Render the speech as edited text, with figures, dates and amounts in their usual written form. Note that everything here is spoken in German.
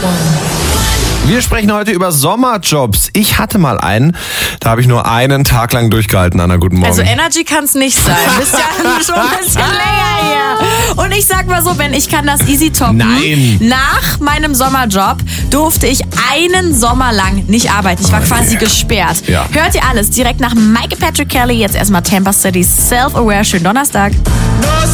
Wir sprechen heute über Sommerjobs. Ich hatte mal einen, da habe ich nur einen Tag lang durchgehalten, Anna, guten Morgen. Also Energy kann es nicht sein. Bist ja schon ein bisschen länger hier. Und ich sag mal so, wenn ich kann das easy toppen. Nein. Nach meinem Sommerjob durfte ich einen Sommer lang nicht arbeiten. Ich war quasi gesperrt. Ja. Hört ihr alles direkt nach Michael Patrick Kelly. Jetzt erstmal Tampa City Self-Aware. Schönen Donnerstag.